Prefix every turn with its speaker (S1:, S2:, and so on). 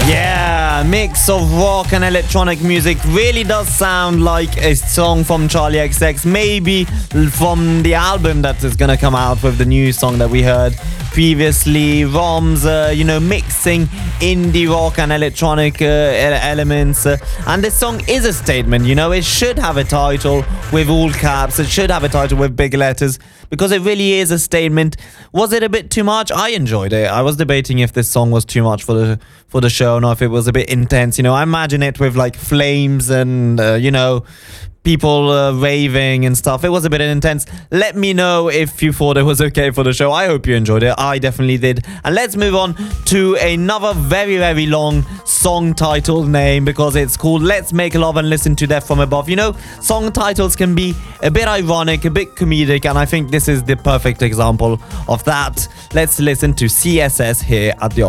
S1: Yeah, mix of rock and electronic music really does sound like a song from Charlie XX, maybe from the album that is gonna come out with the new song that we heard previously. Rom's, mixing indie rock and electronic elements. And this song is a statement, it should have a title with all caps, it should have a title with big letters, because it really is a statement. Was it a bit too much? I enjoyed it. I was debating if this song was too much for the show, or if it was a bit intense. I imagine it with like flames and people raving and stuff. It was a bit intense. Let me know if you thought it was okay for the show. I hope you enjoyed it. I definitely did. And let's move on to another very, very long song title name, because it's called Let's Make Love and Listen to Death from Above. Song titles can be a bit ironic, a bit comedic, and I think this is the perfect example of that. Let's listen to CSS here at the